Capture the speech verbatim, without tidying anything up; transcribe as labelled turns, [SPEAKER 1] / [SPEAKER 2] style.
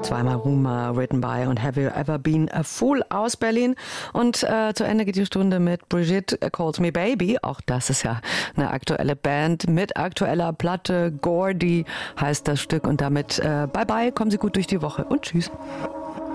[SPEAKER 1] zweimal Rumor, Written by und Have You Ever Been a Fool aus Berlin. Und äh, zu Ende geht die Stunde mit Brigitte Calls Me Baby. Auch das ist ja eine aktuelle Band mit aktueller Platte. Gordy heißt das Stück. Und damit äh, bye bye, kommen Sie gut durch die Woche und tschüss.